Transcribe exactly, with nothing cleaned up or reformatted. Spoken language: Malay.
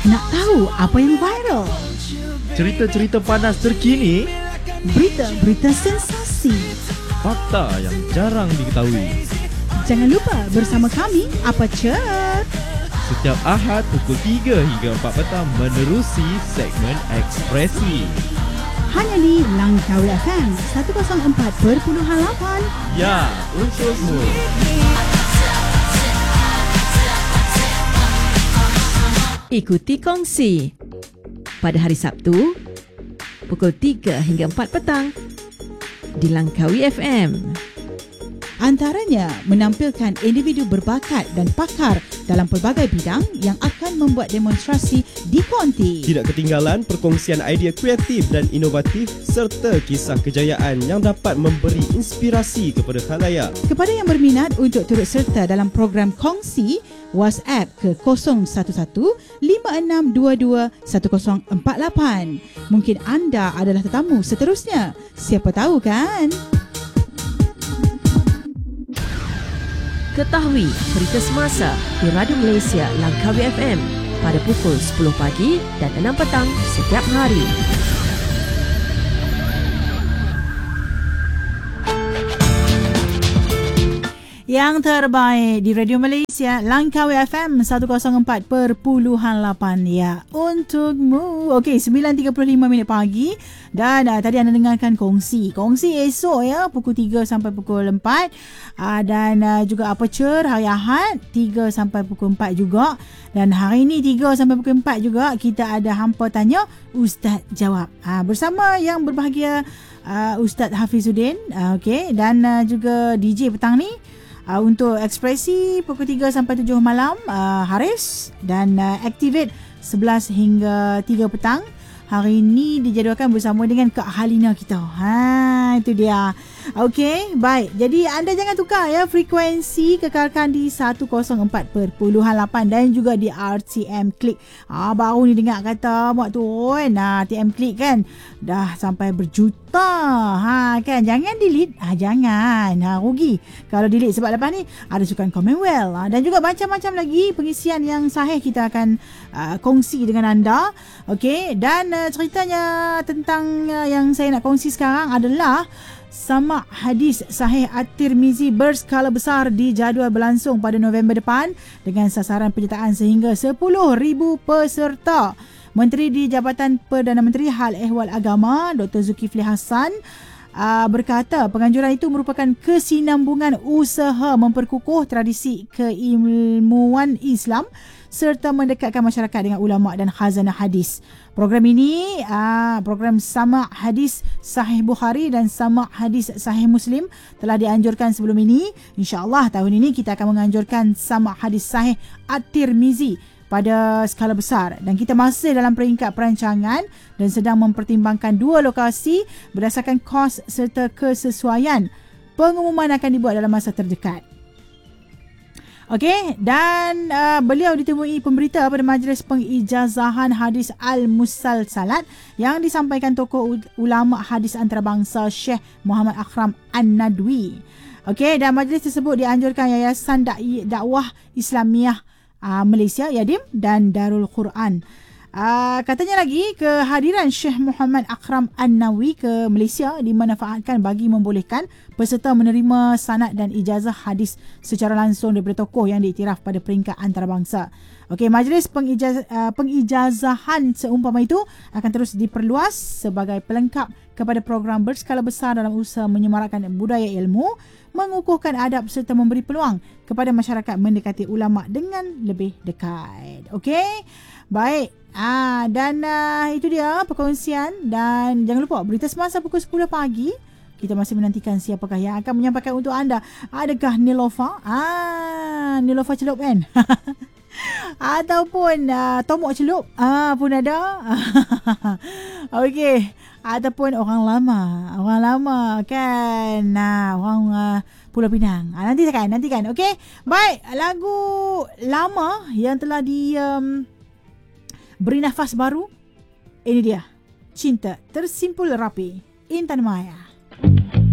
Nak tahu apa yang viral? Cerita-cerita panas terkini, Berita-berita sensasi. fakta yang jarang diketahui. Jangan lupa bersama kami, Apa Cer. Setiap Ahad pukul tiga hingga empat petang menerusi segmen Ekspresi. Hanya di Langkawi F M seratus empat perpuluhan lapan. Ya, untukmu. Ikuti kongsi pada hari Sabtu pukul tiga hingga empat petang di Langkawi F M. Antaranya menampilkan individu berbakat dan pakar dalam pelbagai bidang yang akan membuat demonstrasi di konti. Tidak ketinggalan perkongsian idea kreatif dan inovatif serta kisah kejayaan yang dapat memberi inspirasi kepada khalayak. Kepada yang berminat untuk turut serta dalam program kongsi, WhatsApp ke kosong satu satu lima enam dua dua satu kosong empat lapan. Mungkin anda adalah tetamu seterusnya. Siapa tahu kan? Ketahui berita semasa di Radio Malaysia Langkawi F M pada pukul sepuluh pagi dan enam petang setiap hari. Yang terbaik di Radio Malaysia Langkawi F M seratus empat perpuluhan lapan. Ya, untukmu. Okey, sembilan tiga puluh lima minit pagi. Dan uh, tadi anda dengarkan kongsi. Kongsi esok ya, pukul tiga sampai pukul empat. Uh, dan uh, juga Aperture hari Ahad tiga sampai pukul empat juga. Dan hari ini tiga sampai pukul empat juga kita ada Hampa Tanya, Ustaz Jawab. Uh, bersama yang berbahagia uh, Ustaz Hafizuddin. Uh, Okey, dan uh, juga D J petang ni. Uh, untuk Ekspresi pukul tiga sampai tujuh malam uh, Haris, dan uh, Activate sebelas hingga tiga petang. Hari ini dijadualkan bersama dengan Kak Halina kita. Ha, itu dia. Okey, baik. Jadi anda jangan tukar ya frekuensi, kekalkan di seratus empat perpuluhan lapan dan juga di R T M Click. Ah, baru ni dengar kata mak tu kan, ah, R T M Click kan dah sampai berjuta. Ha kan, jangan delete. Ah, jangan. Ha, rugi kalau delete sebab lepas ni ada sukan Commonwealth. Ah, dan juga macam-macam lagi pengisian yang sahih kita akan uh, kongsi dengan anda. Okey, dan uh, ceritanya tentang uh, yang saya nak kongsi sekarang adalah Sama' Hadis Sahih At-Tirmizi berskala besar dijadual berlangsung pada November depan dengan sasaran penyertaan sehingga sepuluh ribu peserta. Menteri di Jabatan Perdana Menteri Hal Ehwal Agama Doktor Zulkifli Hassan uh, berkata penganjuran itu merupakan kesinambungan usaha memperkukuh tradisi keilmuan Islam serta mendekatkan masyarakat dengan ulama dan khazanah hadis. Program ini, aa, program Sama' Hadis Sahih Bukhari dan Sama' Hadis Sahih Muslim telah dianjurkan sebelum ini. InsyaAllah tahun ini kita akan menganjurkan Sama' Hadis Sahih At-Tirmizi pada skala besar. Dan kita masih dalam peringkat perancangan dan sedang mempertimbangkan dua lokasi berdasarkan kos serta kesesuaian. Pengumuman akan dibuat dalam masa terdekat. Okey, dan uh, beliau ditemui pemberita pada majlis pengijazahan hadis Al-Musalsalat yang disampaikan tokoh ulama hadis antarabangsa Syekh Muhammad Akram An-Nadwi. Okey, dan majlis tersebut dianjurkan Yayasan Dakwah Islamiah uh, Malaysia Yadim dan Darul Quran. Uh, katanya lagi kehadiran Syekh Muhammad Akram An-Nawi ke Malaysia dimanfaatkan bagi membolehkan peserta menerima sanad dan ijazah hadis secara langsung daripada tokoh yang diiktiraf pada peringkat antarabangsa. Okey, majlis pengijaz, uh, pengijazahan seumpama itu akan terus diperluas sebagai pelengkap kepada program berskala besar dalam usaha menyemarakkan budaya ilmu, mengukuhkan adab serta memberi peluang kepada masyarakat mendekati ulama dengan lebih dekat. Okey, baik. Ah, dan uh, itu dia perkongsian, dan jangan lupa berita semasa pukul sepuluh pagi. Kita masih menantikan siapakah yang akan menyampaikan untuk anda. Adakah Nilofa? Ah, Nilofa celup kan? Ataupun uh, Tomok celup ah, pun ada. Okey, ataupun orang lama. Orang lama kan. Nah, orang uh, Pulau Pinang. Ah, nanti kan, nanti kan. Okey. Baik, lagu lama yang telah di um, beri nafas baru. Ini dia. Cinta Tersimpul Rapi, Intan Maya.